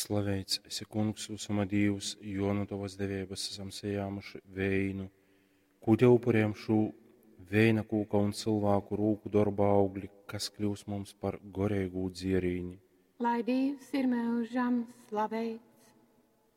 Slavēts esi Kungs, Visuma Dievs, jo no tavas devības esam sējāmuši veinu, kūte upuriem šo veina kūka un cilvēku rūku darba augļi, kas kļūs mums par gorēgu dzierīni. Lai Dievs ir mūžam slavēts.